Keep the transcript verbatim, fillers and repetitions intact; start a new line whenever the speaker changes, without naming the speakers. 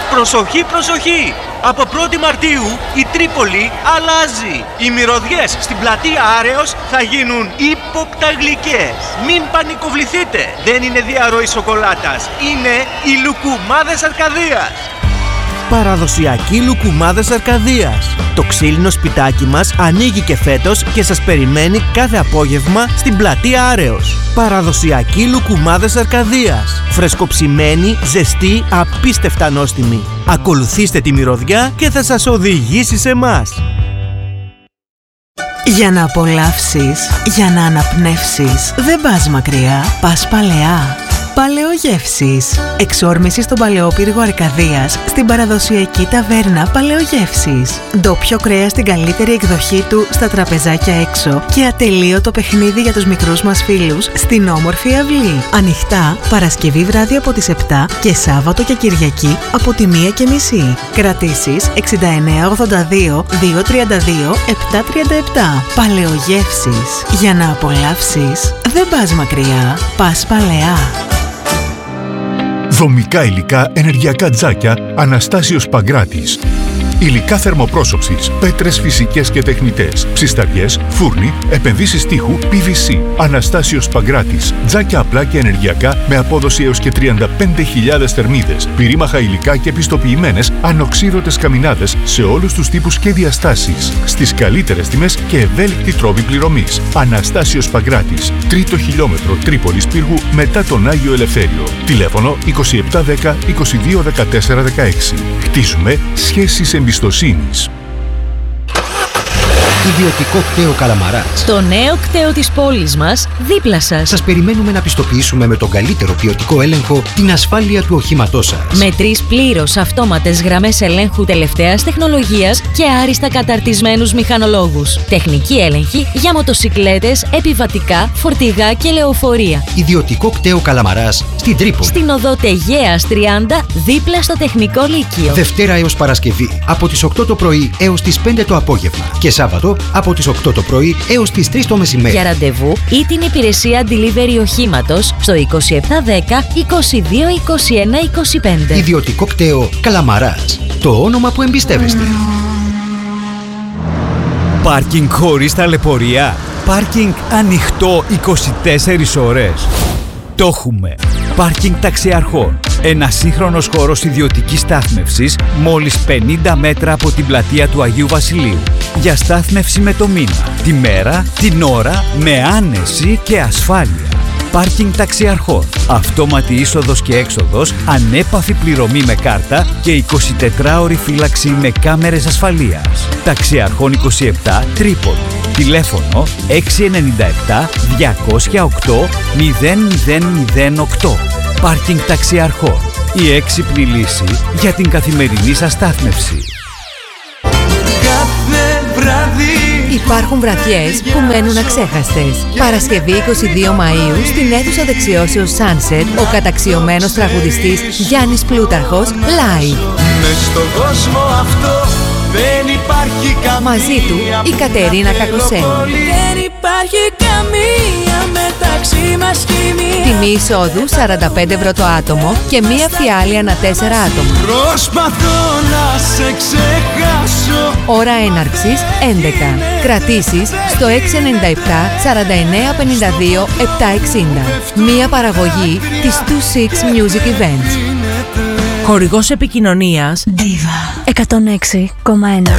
Προσοχή, προσοχή! Από πρώτη Μαρτίου η Τρίπολη αλλάζει. Οι μυρωδιές στην πλατεία Άρεος θα γίνουν ύποπτα γλυκές. Μην πανικοβληθείτε. Δεν είναι διαρροή σοκολάτας. Είναι οι λουκουμάδες Αρκαδίας.
Παραδοσιακοί λουκουμάδες Αρκαδίας. Το ξύλινο σπιτάκι μας ανοίγει και φέτος και σας περιμένει κάθε απόγευμα στην πλατεία Άρεος. Παραδοσιακοί λουκουμάδες Αρκαδίας. Φρεσκοψημένοι, ζεστοί, απίστευτα νόστιμοι. Ακολουθήστε τη μυρωδιά και θα σας οδηγήσει σε εμάς.
Για να απολαύσεις, για να αναπνεύσεις, δεν πας μακριά, πας παλαιά. Παλαιογεύσεις. Εξόρμηση στον Παλαιόπυργο Αρκαδίας, στην παραδοσιακή ταβέρνα Παλαιογεύσεις. Ντόπιο κρέας στην καλύτερη εκδοχή του στα τραπεζάκια έξω και ατελείωτο παιχνίδι για τους μικρούς μας φίλους στην όμορφη αυλή. Ανοιχτά Παρασκευή βράδυ από τις επτά και Σάββατο και Κυριακή από τη μία και μισή. Κρατήσεις εξήντα εννέα ογδόντα δύο διακόσια τριάντα δύο επτακόσια τριάντα επτά. Παλαιογεύσεις. Για να απολαύσεις, δεν πας μακριά, πας παλαιά.
Δομικά υλικά ενεργειακά τζάκια Αναστάσιος Παγκράτης. Υλικά θερμοπρόσωψης, πέτρες φυσικές και τεχνητές, ψισταριές, φούρνοι, επενδύσεις τείχου, πι βι σι. Αναστάσιος Παγκράτης. Τζάκια απλά και ενεργειακά με απόδοση έως και τριάντα πέντε χιλιάδες θερμίδες. Πυρήμαχα υλικά και επιστοποιημένες ανοξίδωτες καμινάδες σε όλους τους τύπους και διαστάσεις. Στις καλύτερες τιμές και ευέλικτη τρόπη πληρωμής. Αναστάσιος Παγκράτης. Τρίτο χιλιόμετρο Τρίπολης Πύργου μετά τον Άγιο Ελευθέριο. Τηλέφωνο είκοσι επτά δέκα είκοσι δύο δεκατέσσερα δεκαέξι. Χτίζουμε σχέσεις εμπιστοσύνης.
Ιδιωτικό κτέο Καλαμαράς.
Το νέο κτέο της πόλης μας, δίπλα σας.
Σας περιμένουμε να πιστοποιήσουμε με τον καλύτερο ποιοτικό έλεγχο την ασφάλεια του οχήματός σας.
Με τρεις πλήρως αυτόματες γραμμές ελέγχου τελευταίας τεχνολογίας και άριστα καταρτισμένους μηχανολόγους. Τεχνική έλεγχη για μοτοσικλέτες, επιβατικά, φορτηγά και λεωφορεία.
Ιδιωτικό κτέο Καλαμαράς στην Τρίπολη.
Στην οδό Τεγέας τριάντα, δίπλα στο Τεχνικό Λύκειο.
Δευτέρα έως Παρασκευή από τις οκτώ το πρωί έως τις πέντε το απόγευμα. Και Σάββατο από τις οκτώ το πρωί έως τις τρεις το μεσημέρι.
Για ραντεβού ή την υπηρεσία delivery οχήματος στο είκοσι επτά δέκα είκοσι δύο είκοσι ένα είκοσι πέντε.
Ιδιωτικό κτέο Καλαμαράς. Το όνομα που εμπιστεύεστε.
Πάρκινγκ χωρίς ταλαιπωρία. Πάρκινγκ ανοιχτό είκοσι τέσσερις ώρες. Το έχουμε. Πάρκινγκ ταξιαρχών. Ένα σύγχρονος χώρος ιδιωτικής στάθμευσης μόλις πενήντα μέτρα από την πλατεία του Αγίου Βασιλείου. Για στάθμευση με το μήνα, τη μέρα, την ώρα, με άνεση και ασφάλεια. Πάρκινγκ ταξιαρχών. Αυτόματη είσοδος και έξοδος, ανέπαφη πληρωμή με κάρτα και εικοσιτετράωρη φύλαξη με κάμερες ασφαλείας. Ταξιαρχών είκοσι επτά Τρίπολη. Τηλέφωνο έξι εννιά επτά διακόσια οκτώ μηδέν μηδέν μηδέν οκτώ. Πάρκινγκ ταξιαρχών. Η έξυπνη λύση για την καθημερινή σας στάθμευση.
Υπάρχουν βραδιές που μένουν αξέχαστες. Παρασκευή είκοσι δύο Μαΐου στην αίθουσα δεξιώσεως Sunset, ο καταξιωμένος τραγουδιστής Γιάννης Πλούταρχος live.
Μες στον κόσμο αυτό δεν υπάρχει καμία.
Μαζί του η Κατερίνα Κακοσέλου.
Δεν υπάρχει καμία μεταξύ μας χημεία.
Τιμή εισόδου σαράντα πέντε ευρώ το άτομο και μία φιάλη ανά τέσσερα άτομα.
Προσπαθώ να σε ξεχάσω.
Ώρα έναρξης έντεκα. Κρατήσεις στο έξι εννιά επτά σαράντα εννέα πενήντα δύο επτακόσια εξήντα. Μία παραγωγή της δύο έξι Music Events.
Χορηγός επικοινωνίας
Diva εκατόν έξι κόμμα ένα.